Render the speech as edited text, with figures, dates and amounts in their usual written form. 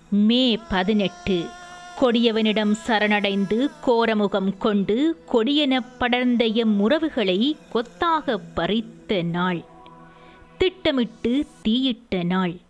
மே 18 கொடியவனிடம் சரணடைந்து கோரமுகம் கொண்டு கொடியென படர்ந்த எம் உறவுகளை கொத்தாக பறித்த நாள், திட்டமிட்டு தீயிட்ட நாள்.